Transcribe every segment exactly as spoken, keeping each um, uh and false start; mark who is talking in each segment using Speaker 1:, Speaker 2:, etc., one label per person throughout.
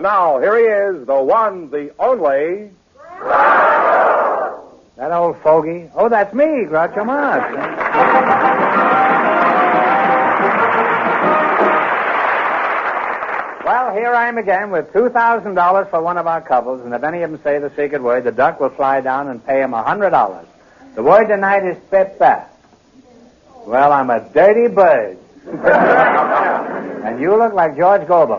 Speaker 1: now, here he is, the one, the only...
Speaker 2: That old fogey? Oh, that's me, Groucho Marx. Well, here I am again with two thousand dollars for one of our couples, and if any of them say the secret word, the duck will fly down and pay him one hundred dollars. The word tonight is pep-pep. Well, I'm a dirty bird. And you look like George Gobel.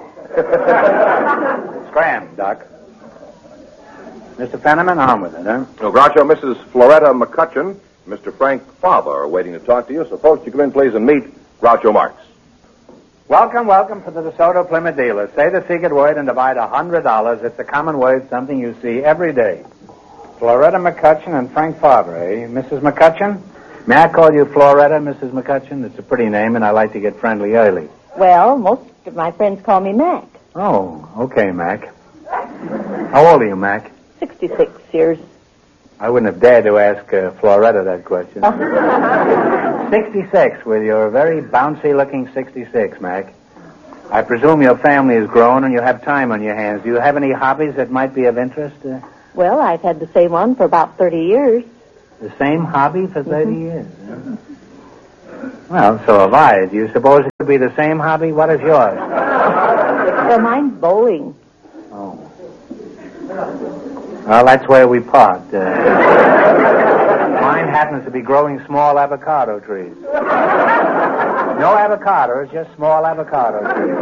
Speaker 2: Scram, Duck. Mister Fenneman, on with it, huh?
Speaker 1: Well, Groucho, Missus Floretta McCutcheon, Mister Frank Father are waiting to talk to you. So, folks, you come in, please, and meet Groucho Marx.
Speaker 2: Welcome, welcome to the DeSoto Plymouth dealer. Say the secret word and divide one hundred dollars. It's a common word, something you see every day. Floretta McCutcheon and Frank Father, eh? Missus McCutcheon? May I call you Floretta, Missus McCutcheon? It's a pretty name, and I like to get friendly early.
Speaker 3: Well, most of my friends call me Mac.
Speaker 2: Oh, okay, Mac. How old are you, Mac?
Speaker 3: Sixty-six years.
Speaker 2: I wouldn't have dared to ask uh, Floretta that question. sixty-six, with your very bouncy-looking sixty-six, Mac. I presume your family is grown and you have time on your hands. Do you have any hobbies that might be of interest? Uh,
Speaker 3: well, I've had the same one for about thirty years.
Speaker 2: The same hobby for thirty mm-hmm. years? Huh? Well, so have I. Do you suppose it could be the same hobby? What is yours?
Speaker 3: Well, mine's bowling.
Speaker 2: Oh. Well, that's where we part. Uh, mine happens to be growing small avocado trees. No avocados, just small avocado trees.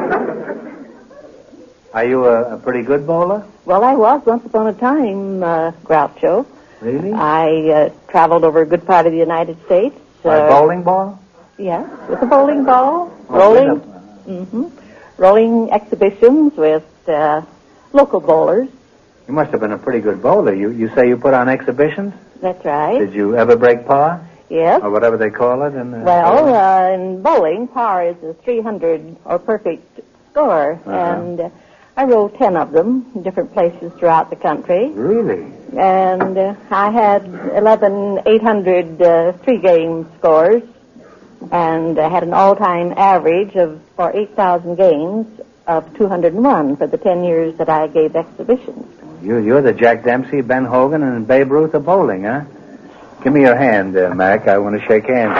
Speaker 2: Are you a, a pretty good bowler?
Speaker 3: Well, I was once upon a time, uh, Groucho.
Speaker 2: Really?
Speaker 3: I uh, traveled over a good part of the United States.
Speaker 2: By
Speaker 3: uh,
Speaker 2: bowling ball?
Speaker 3: Yes, with a bowling ball.
Speaker 2: Oh,
Speaker 3: rolling, mm-hmm, rolling exhibitions with uh, local bowlers.
Speaker 2: You must have been a pretty good bowler. You you say you put on exhibitions?
Speaker 3: That's right.
Speaker 2: Did you ever break par?
Speaker 3: Yes.
Speaker 2: Or whatever they call it? In, uh,
Speaker 3: well, uh, in bowling, par is a three hundred or perfect score.
Speaker 2: Uh-huh.
Speaker 3: And uh, I rolled ten of them in different places throughout the country.
Speaker 2: Really?
Speaker 3: And uh, I had eleven eight hundred uh, three-game scores. And I had an all-time average of, for eight thousand games, of two hundred one for the ten years that I gave exhibitions.
Speaker 2: You, you're the Jack Dempsey, Ben Hogan, and Babe Ruth of bowling, huh? Give me your hand, uh, Mac. I want to shake hands.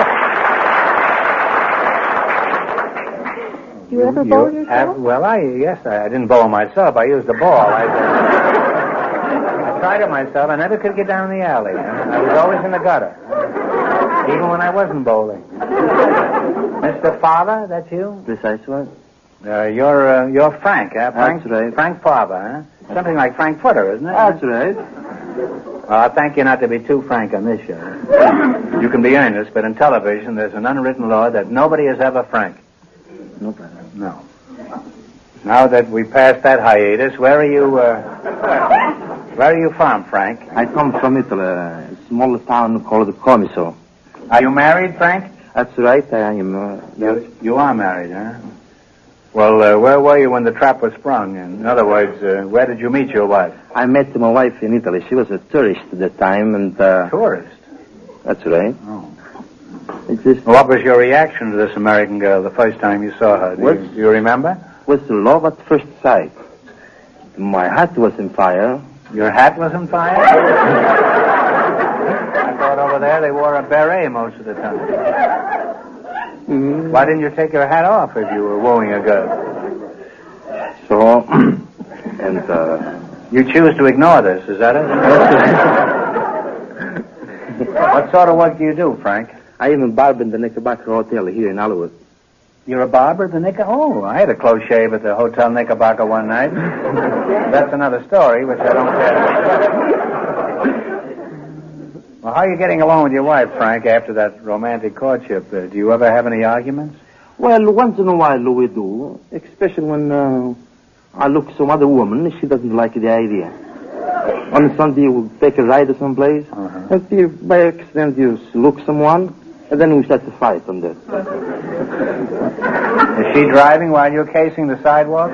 Speaker 3: Do you, you ever bowl you yourself?
Speaker 2: Have, well, I yes, I, I didn't bowl myself. I used the ball. I, I tried it myself. I never could get down the alley. Huh? I was always in the gutter, even when I wasn't bowling. Mister Father, that's you?
Speaker 4: Precisely.
Speaker 2: Uh, you're uh, you're Frank, huh? Frank,
Speaker 4: That's right.
Speaker 2: Frank Father, huh? Something like Frank Footer, isn't it?
Speaker 4: That's right.
Speaker 2: Well, I thank you not to be too frank on this show. You can be earnest, but in television, there's an unwritten law that nobody is ever frank.
Speaker 4: No problem.
Speaker 2: No. Now that we passed that hiatus, where are you? Uh, where are you from, Frank?
Speaker 4: I come from Italy, a small town called Comiso.
Speaker 2: Are you married, Frank?
Speaker 4: That's right. I am. Uh,
Speaker 2: you, you are married, huh? Well, uh, where were you when the trap was sprung? In other words, uh, where did you meet your wife?
Speaker 4: I met my wife in Italy. She was a tourist at that time, and... Uh,
Speaker 2: tourist?
Speaker 4: That's right.
Speaker 2: Oh.
Speaker 4: It just...
Speaker 2: What was your reaction to this American girl the first time you saw her? Do, you, do you remember?
Speaker 4: It was love at first sight. My hat was on fire.
Speaker 2: Your hat was on fire? I thought over there they wore a beret most of the time. Mm-hmm. Why didn't you take your hat off if you were wooing a girl?
Speaker 4: So, and, uh...
Speaker 2: You choose to ignore this, is that it? What sort of work do you do, Frank?
Speaker 4: I am a barber in the Knickerbocker Hotel here in Hollywood.
Speaker 2: You're a barber at the Knickerbocker? Oh, I had a close shave at the Hotel Knickerbocker one night. That's another story, which I don't care. Well, how are you getting along with your wife, Frank, after that romantic courtship? Uh, do you ever have any arguments?
Speaker 4: Well, once in a while we do, especially when uh, I look some other woman, she doesn't like the idea. On Sunday, we take a ride to someplace, uh-huh. and you, by accident you look someone, and then we start to fight on that.
Speaker 2: Is she driving while you're casing the sidewalk?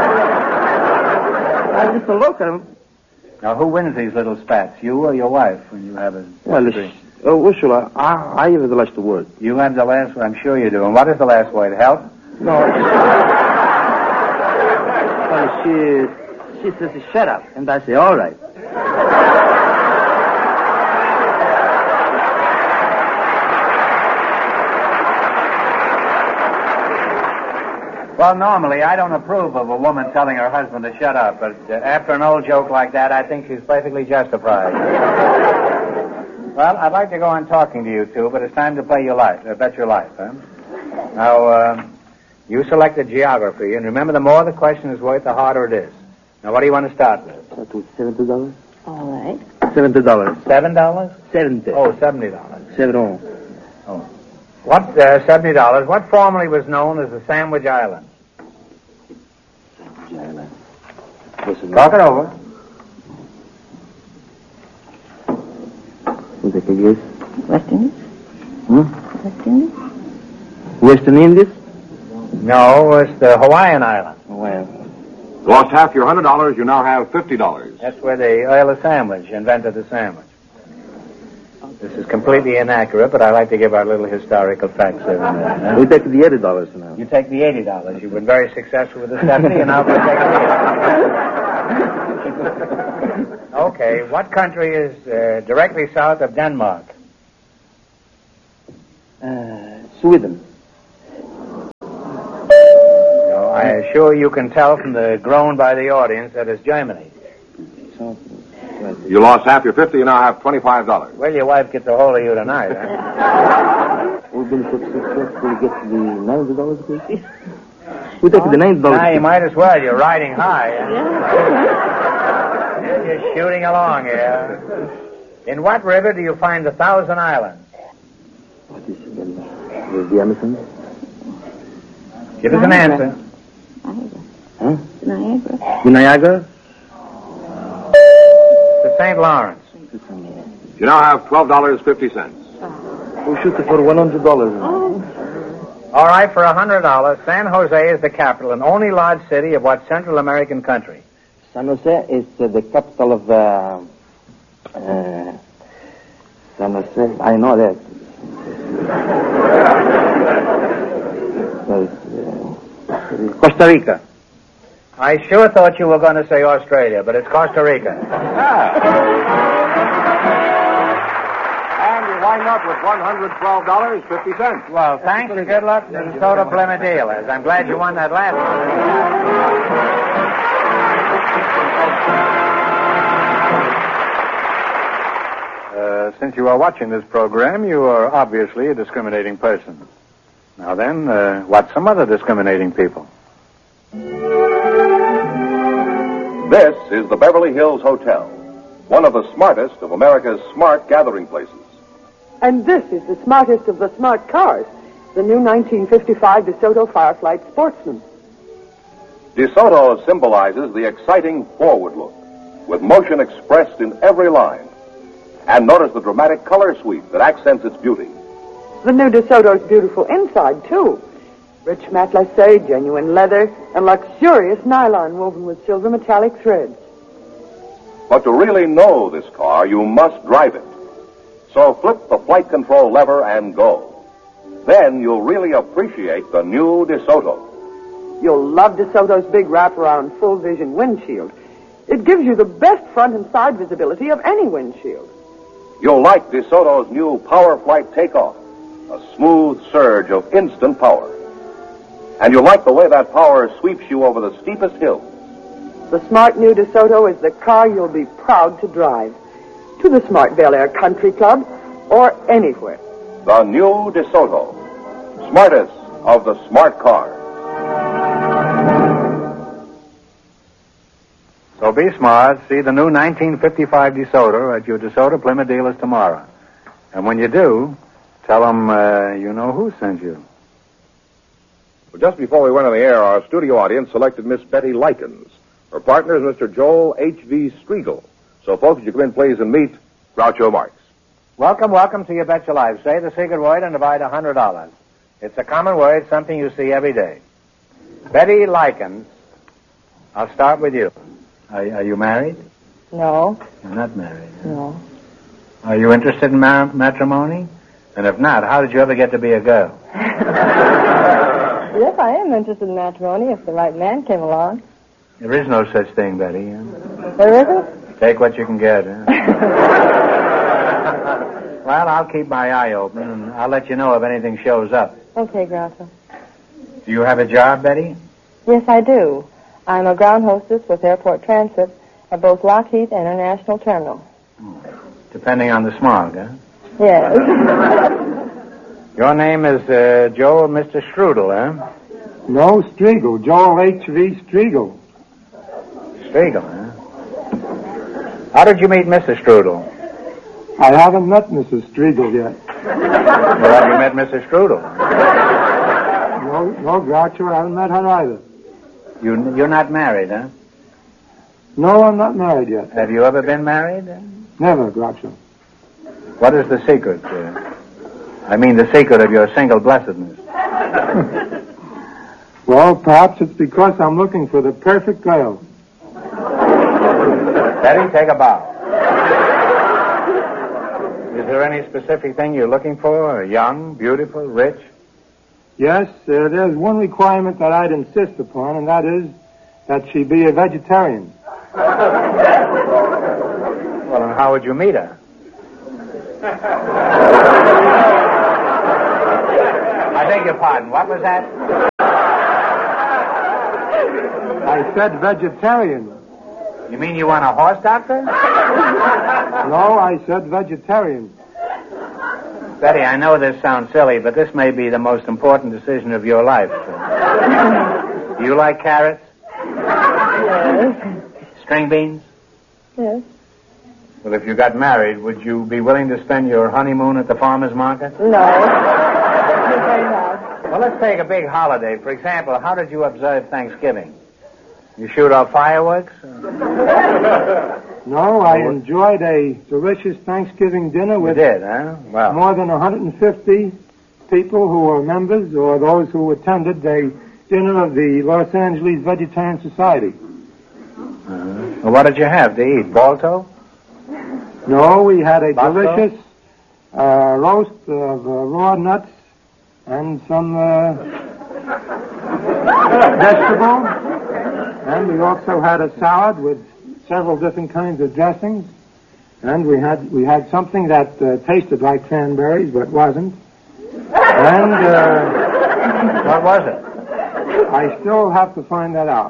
Speaker 4: I just look at him.
Speaker 2: Now, who wins these little spats, you or your wife, when you have a...
Speaker 4: Well, oh, Ursula, I, I have the last word.
Speaker 2: You have the last word? I'm sure you do. And what is the last word? Help?
Speaker 4: No. Well, she, she says, shut up. And I say, all right.
Speaker 2: Well, normally, I don't approve of a woman telling her husband to shut up, but uh, after an old joke like that, I think she's perfectly justified. Well, I'd like to go on talking to you two, but it's time to play your life, uh, bet your life, huh? Now, uh, you selected geography, and remember, the more the question is worth, the harder it is. Now, what do you want to start with?
Speaker 4: Start with seventy dollars.
Speaker 3: All right.
Speaker 4: Seventy dollars.
Speaker 2: Seven dollars?
Speaker 4: Seventy.
Speaker 2: Oh, seventy dollars.
Speaker 4: Seven.
Speaker 2: Oh. What, uh, seventy dollars, what formerly was known as the Sandwich Islands?
Speaker 4: Sandwich Islands. Listen,
Speaker 2: Talk it over.
Speaker 4: You take a guess?
Speaker 3: West Indies?
Speaker 4: Hmm?
Speaker 3: West Indies?
Speaker 4: Western Indies?
Speaker 2: No, it's the Hawaiian Islands.
Speaker 4: Well,
Speaker 1: Lost half your one hundred dollars, you now have fifty dollars.
Speaker 2: That's where the Earl of Sandwich invented the sandwich. This is completely inaccurate, but I like to give our little historical facts here and there. Huh?
Speaker 4: we take the eighty dollars now.
Speaker 2: You take the eighty dollars. You've been very successful with the seventy, and now we'll take the eighty. Okay, what country is uh, directly south of Denmark?
Speaker 4: Uh, Sweden.
Speaker 2: No, I assure you can tell from the groan by the audience that it's Germany.
Speaker 4: So,
Speaker 1: You lost half your fifty, you now have twenty-five dollars.
Speaker 2: Well, your wife gets a hold of you tonight, huh?
Speaker 4: we've been so successful to get to the ninety dollars, please. We take the ninety dollars.
Speaker 2: Now, you might as well. You're riding high. Huh? You're just shooting along here. In what river do you find the Thousand Islands?
Speaker 4: What is it then? The, the Amazon?
Speaker 2: Give us an answer.
Speaker 3: Niagara.
Speaker 4: Huh?
Speaker 3: Niagara.
Speaker 4: The Niagara?
Speaker 2: The Saint Lawrence.
Speaker 1: You now have twelve dollars and fifty cents.
Speaker 4: We'll shoot it for one hundred dollars.
Speaker 2: All right, for one hundred dollars, San Jose is the capital and only large city of what Central American country?
Speaker 4: San Jose is uh, the capital of uh, uh, San Jose. I know that. uh, Costa Rica.
Speaker 2: I sure thought you were going to say Australia, but it's Costa Rica.
Speaker 1: And you wind up with one hundred twelve dollars and fifty cents.
Speaker 2: Well, thanks and good luck to the DeSoto Plymouth dealers. I'm glad you won that last one. Uh, since you are watching this program, you are obviously a discriminating person. Now then, uh, what's some other discriminating people?
Speaker 1: This is the Beverly Hills Hotel, one of the smartest of America's smart gathering places.
Speaker 5: And this is the smartest of the smart cars, the new nineteen fifty-five DeSoto Firefly Sportsman.
Speaker 1: DeSoto symbolizes the exciting forward look, with motion expressed in every line. And notice the dramatic color sweep that accents its beauty.
Speaker 5: The new DeSoto's beautiful inside, too. Rich matelassé, genuine leather, and luxurious nylon woven with silver metallic threads.
Speaker 1: But to really know this car, you must drive it. So flip the flight control lever and go. Then you'll really appreciate the new DeSoto.
Speaker 5: You'll love DeSoto's big wraparound full vision windshield. It gives you the best front and side visibility of any windshield.
Speaker 1: You'll like DeSoto's new Power Flight Takeoff, a smooth surge of instant power. And you'll like the way that power sweeps you over the steepest hills.
Speaker 5: The smart new DeSoto is the car you'll be proud to drive. To the smart Bel Air Country Club or anywhere.
Speaker 1: The new DeSoto, smartest of the smart cars.
Speaker 2: So be smart. See the new nineteen fifty-five DeSoto at your DeSoto Plymouth dealers tomorrow. And when you do, tell them uh, you know who sent you.
Speaker 1: Well, just before we went on the air, our studio audience selected Miss Betty Likens. Her partner is Mister Joel H V. Striegel. So, folks, you come in, please, and meet Groucho Marx.
Speaker 2: Welcome, welcome to You Bet Your Life. Say the secret word and divide one hundred dollars. It's a common word, something you see every day. Betty Likens, I'll start with you. Are, are you married?
Speaker 3: No.
Speaker 2: You're not married.
Speaker 3: No.
Speaker 2: Are you interested in ma- matrimony? And if not, how did you ever get to be a girl?
Speaker 3: Yes, I am interested in matrimony if the right man came along.
Speaker 2: There is no such thing, Betty. Huh?
Speaker 3: There isn't?
Speaker 2: Take what you can get. Huh? Well, I'll keep my eye open, and I'll let you know if anything shows up.
Speaker 6: Okay, Groucho.
Speaker 2: Do you have a job, Betty?
Speaker 6: Yes, I do. I'm a ground hostess with Airport Transit at both Lockheed and International Terminal.
Speaker 2: Depending on the smog, huh?
Speaker 6: Yes.
Speaker 2: Your name is uh, Joel Mister Strudel, huh?
Speaker 7: No, Striegel. Joel H V. Striegel.
Speaker 2: Striegel, huh? How did you meet Missus Strudel?
Speaker 7: I haven't met Missus Striegel yet.
Speaker 2: Well, have you met Missus Strudel?
Speaker 7: No, no, Groucho, I haven't met her either.
Speaker 2: You, you're not married, huh?
Speaker 7: No, I'm not married yet.
Speaker 2: Have you ever been married?
Speaker 7: Never, Groucho.
Speaker 2: What is the secret? Uh, I mean, the secret of your single blessedness.
Speaker 7: Well, perhaps it's because I'm looking for the perfect girl.
Speaker 2: Betty, take a bow. Is there any specific thing you're looking for? Young, beautiful, rich?
Speaker 7: Yes, uh, there's one requirement that I'd insist upon, and that is that she be a vegetarian.
Speaker 2: Well, and how would you meet her? I beg your pardon. What was that?
Speaker 7: I said vegetarian.
Speaker 2: You mean you want a horse doctor?
Speaker 7: No, I said vegetarian.
Speaker 2: Betty, I know this sounds silly, but this may be the most important decision of your life. Do you like carrots?
Speaker 6: Yes.
Speaker 2: String beans?
Speaker 6: Yes.
Speaker 2: Well, if you got married, would you be willing to spend your honeymoon at the farmer's market?
Speaker 6: No.
Speaker 2: Well, let's take a big holiday. For example, how did you observe Thanksgiving? You shoot off fireworks?
Speaker 7: No, I enjoyed a delicious Thanksgiving dinner
Speaker 2: You
Speaker 7: with
Speaker 2: did, huh? Well,
Speaker 7: more than one hundred fifty people who were members or those who attended the dinner of the Los Angeles Vegetarian Society.
Speaker 2: uh, well, what did you have to eat? Balto?
Speaker 7: No, we had a
Speaker 2: Bosco?
Speaker 7: delicious uh, roast of uh, raw nuts and some uh, vegetables. And we also had a salad with several different kinds of dressings. And we had we had something that uh, tasted like cranberries but wasn't. And uh,
Speaker 2: What was it?
Speaker 7: I still have to find that out.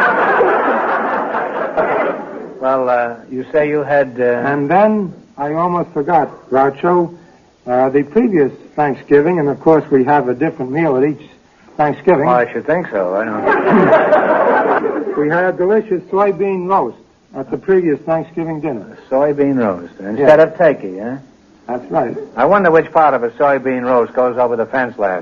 Speaker 2: Well, uh, you say you had... Uh...
Speaker 7: And then I almost forgot, Groucho, uh, the previous Thanksgiving, and of course we have a different meal at each Thanksgiving.
Speaker 2: Well, I should think so. I don't...
Speaker 7: We had a delicious soybean roast at the previous Thanksgiving dinner.
Speaker 2: Soybean roast instead
Speaker 7: Yeah.
Speaker 2: of turkey, huh?
Speaker 7: That's right.
Speaker 2: I wonder which part of a soybean roast goes over the fence last.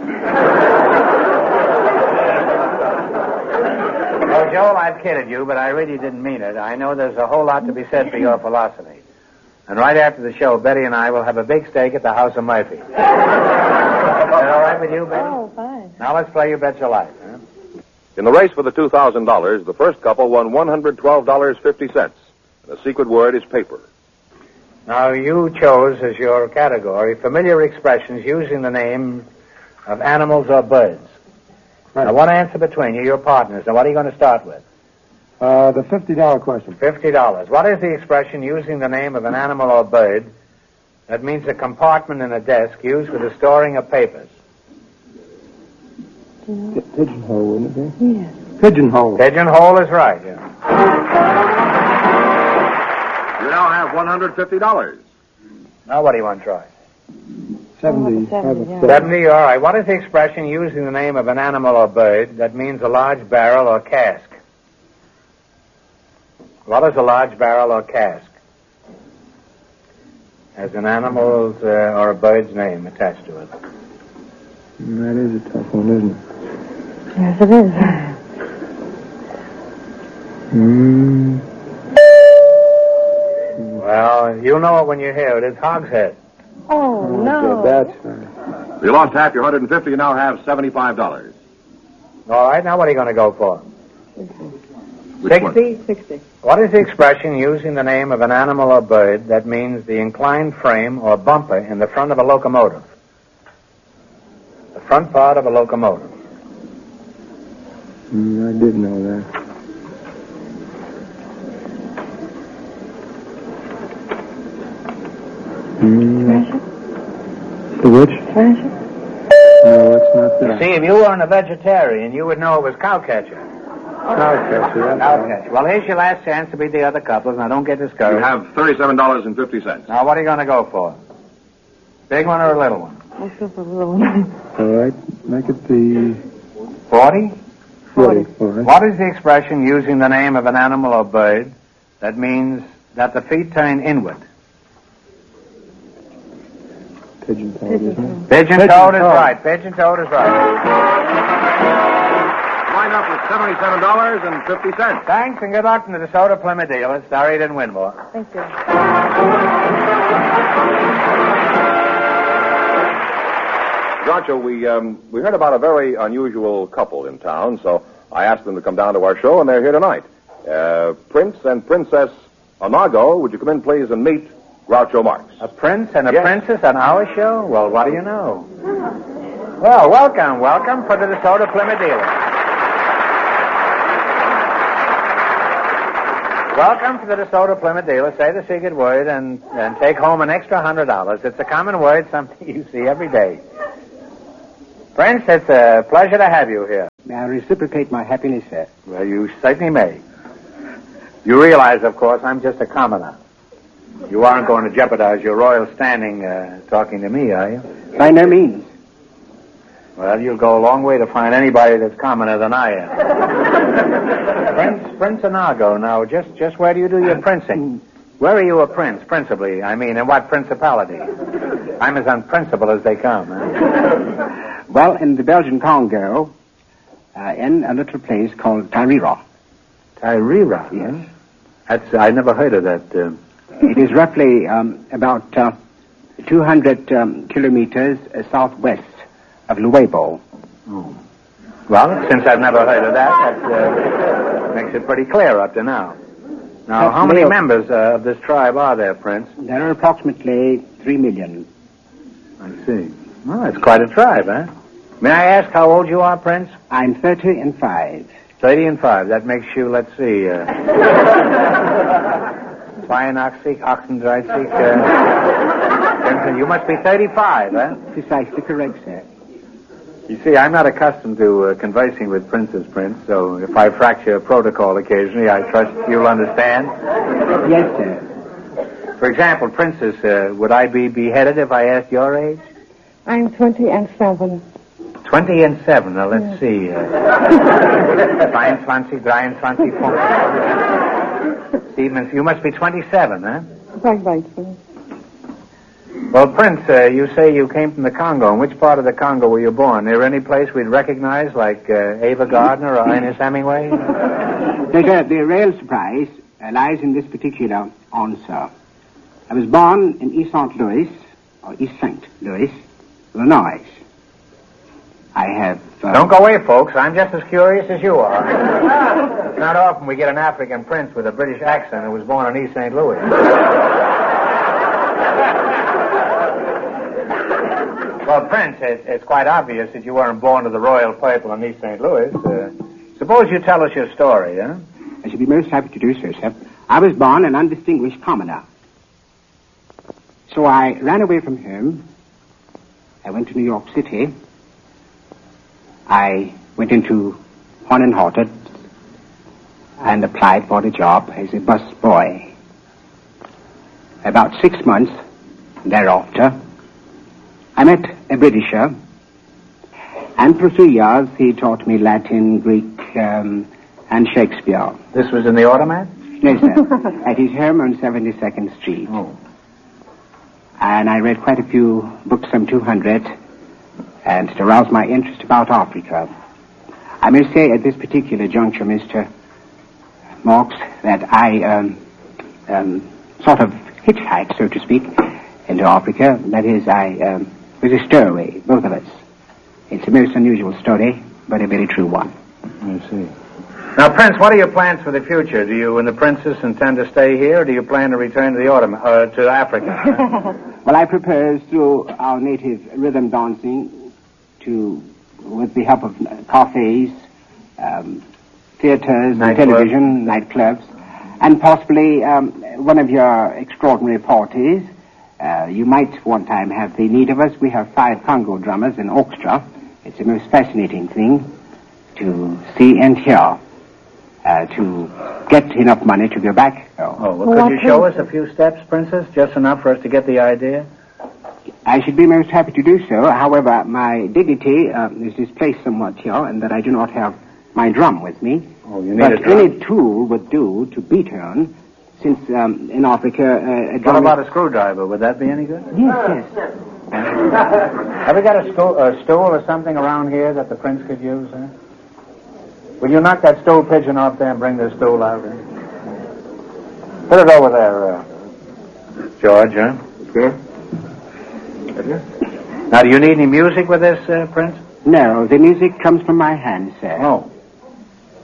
Speaker 2: Oh, Joel, I've kidded you, but I really didn't mean it. I know there's a whole lot to be said for your philosophy. And right after the show, Betty and I will have a big steak at the House of Murphy. Is that all right with you, Betty?
Speaker 6: Oh, fine.
Speaker 2: Now let's play You Bet Your Life, huh?
Speaker 1: In the race for the two thousand dollars, the first couple won one hundred twelve dollars and fifty cents. The secret word is paper.
Speaker 2: Now, you chose as your category familiar expressions using the name of animals or birds.
Speaker 7: Right.
Speaker 2: Now, one answer between you, your partners. Now, what are you going to start with?
Speaker 7: Uh, the fifty dollar question.
Speaker 2: Fifty dollars. What is the expression using the name of an animal or bird that means a compartment in a desk used for the storing of papers?
Speaker 7: P- pigeonhole, wouldn't it be?
Speaker 6: Yes.
Speaker 7: Pigeonhole.
Speaker 2: Pigeonhole is right, yeah.
Speaker 1: You now have one hundred fifty dollars.
Speaker 2: Now, what do you want to try?
Speaker 7: Seventy.
Speaker 6: Oh, seventy, yeah.
Speaker 2: Seventy, all right. What is the expression using the name of an animal or bird that means a large barrel or cask? What is a large barrel or cask? Has an animal's uh, or a bird's name attached to it.
Speaker 7: That is a tough one, isn't it?
Speaker 6: Yes, it is.
Speaker 7: Hmm.
Speaker 2: Well, you'll know it when you hear it. It's hogshead.
Speaker 6: Oh, no.
Speaker 7: That's right.
Speaker 1: You lost half your one hundred fifty. You now have seventy-five dollars.
Speaker 2: All right, now what are you going to go for?
Speaker 1: Which one?
Speaker 2: Sixty?
Speaker 6: Sixty.
Speaker 2: What is the expression using the name of an animal or bird that means the inclined frame or bumper in the front of a locomotive? The front part of a locomotive.
Speaker 7: Mm, I did know that. Mm. The which?
Speaker 6: Treasure.
Speaker 7: No, it's not that.
Speaker 2: See, if you weren't a vegetarian, you would know it was cowcatcher.
Speaker 7: Cowcatcher, that's
Speaker 2: Cowcatcher. Well, here's your last chance to beat the other couples. Now, don't get discouraged.
Speaker 1: You have thirty-seven dollars and fifty cents.
Speaker 2: Now, what are you going to go for? Big one or a little one?
Speaker 6: Let's go for a little one.
Speaker 7: All right, make it the
Speaker 2: Forty?
Speaker 7: forty. All right.
Speaker 2: What is the expression using the name of an animal or bird that means that the feet turn inward?
Speaker 7: Pigeon-toed, isn't it?
Speaker 2: Pigeon-toed is right. Pigeon-toed is right.
Speaker 1: Wind up with seventy-seven dollars and fifty cents.
Speaker 2: Thanks, and good luck from the DeSoto Plymouth dealers. Sorry you didn't win more.
Speaker 6: Thank you.
Speaker 1: Groucho, we um, we heard about a very unusual couple in town, so I asked them to come down to our show, and they're here tonight. Uh, Prince and Princess Amago, would you come in, please, and meet Groucho Marx?
Speaker 2: A prince and a
Speaker 1: Yes.
Speaker 2: princess on our show? Well, what do you know? Well, welcome, welcome for the DeSoto Plymouth dealers. Welcome to the DeSoto Plymouth dealer. Say the secret word and, and take home an extra hundred dollars. It's a common word, something you see every day. Prince, it's a pleasure to have you here.
Speaker 8: May I reciprocate my happiness, sir?
Speaker 2: Well, you certainly may. You realize, of course, I'm just a commoner. You aren't going to jeopardize your royal standing uh, talking to me, are you?
Speaker 8: By no means.
Speaker 2: Well, you'll go a long way to find anybody that's commoner than I am. Prince, Prince Inago, now, just, just where do you do your princing? Where are you a prince, principally? I mean, in what principality? I'm as unprincipled as they come, huh?
Speaker 8: Well, in the Belgian Congo, uh, in a little place called Tairira.
Speaker 2: Tairira?
Speaker 8: Yes.
Speaker 2: That's, I never heard of that. Uh...
Speaker 8: It is roughly um, about uh, two hundred um, kilometers uh, southwest of Luebo.
Speaker 2: Oh. Well, since I've never heard of that, that uh, makes it pretty clear up to now. Now,
Speaker 8: That's
Speaker 2: how many
Speaker 8: Leo.
Speaker 2: members uh, of this tribe are there, Prince?
Speaker 8: There are approximately three million.
Speaker 2: I see. Well, that's quite a tribe, huh? May I ask how old you are, Prince?
Speaker 8: I'm thirty and five.
Speaker 2: Thirty and five. That makes you, let's see, uh... Twinoxic, Oxendrysic, uh... You must be thirty-five, huh?
Speaker 8: Precisely correct, sir.
Speaker 2: You see, I'm not accustomed to uh, conversing with princes, Prince, so if I fracture protocol occasionally, I trust you'll understand.
Speaker 8: Yes, sir.
Speaker 2: For example, Princess, uh, would I be beheaded if I asked your age?
Speaker 6: I'm twenty and seven.
Speaker 2: Twenty and seven. Now, let's see. Uh, twenty-three, twenty-four. Stevens, you must be twenty-seven, huh?
Speaker 6: Right, right, sir.
Speaker 2: Well, Prince, uh, you say you came from the Congo. In which part of the Congo were you born? Is there any place we'd recognize, like uh, Ava Gardner or Ernest Hemingway?
Speaker 8: No, sir, the real surprise uh, lies in this particular answer. I was born in East Saint Louis, or East Saint Louis, Illinois. I have... Uh,
Speaker 2: Don't go away, folks. I'm just as curious as you are. It's not often we get an African prince with a British accent who was born in East Saint Louis. Well, Prince, it's, it's quite obvious that you weren't born to the royal purple in East Saint Louis. Uh, suppose you tell us your story, huh?
Speaker 8: I should be most happy to do so, sir. I was born an undistinguished commoner. So I ran away from home. I went to New York City. I went into Horn and Hardart and applied for the job as a bus boy. About six months thereafter, I met a Britisher, and for three years he taught me Latin, Greek, um, and Shakespeare.
Speaker 2: This was in the automat?
Speaker 8: Yes, sir. At his home on seventy-second Street.
Speaker 2: Oh.
Speaker 8: And I read quite a few books, some two hundred, and to arouse my interest about Africa. I may say at this particular juncture, Mister Marx, that I um, um, sort of hitchhiked, so to speak, into Africa. That is, I um, was a stowaway, both of us. It's a most unusual story, but a very true one.
Speaker 2: I see. Now, Prince, what are your plans for the future? Do you and the princess intend to stay here, or do you plan to return to the autumn, uh, to Africa?
Speaker 8: Well, I propose through our native rhythm dancing to, with the help of cafes, um, theaters,
Speaker 2: Night
Speaker 8: television, nightclubs, and possibly um, one of your extraordinary parties, Uh, you might one time have the need of us. We have five Congo drummers in orchestra. It's a most fascinating thing to see and hear. Uh, to get enough money to go back.
Speaker 2: Oh, oh well, could you show us a few steps, Princess? Just enough for us to get the idea?
Speaker 8: I should be most happy to do so. However, my dignity uh, is displaced somewhat here, and that I do not have my drum with me.
Speaker 2: Oh, you need
Speaker 8: but
Speaker 2: a drum.
Speaker 8: Any tool would do to beat on, since um, in Africa uh, a drum...
Speaker 2: What about a screwdriver? Would that be any good?
Speaker 8: Yes, yes.
Speaker 2: Have we got a, sto- a stool or something around here that the prince could use, huh? Will you knock that stool pigeon off there and bring the stool out? Huh? Put it over there, uh, George, huh?
Speaker 8: Yes.
Speaker 2: Now, do you need any music with this, uh, Prince?
Speaker 8: No, the music comes from my hand, sir.
Speaker 2: Oh.